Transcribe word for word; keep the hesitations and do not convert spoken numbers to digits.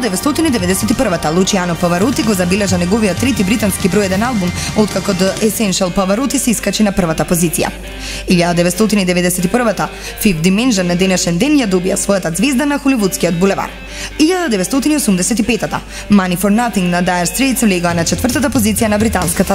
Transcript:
илјада деветстотини деветдесет и прва Лучиано Паварути го забележа неговиот трети британски број еден албум, откако The Essential Pavarotti се искачи на првата позиција. илјада деветстотини деветдесет и прва Fifth Dimension на денешен ден ја добија својата звезда на холивудскиот булевар. илјада деветстотини осумдесет и пета Money for Nothing на Dire Straits влегоа на четвртата позиција на британската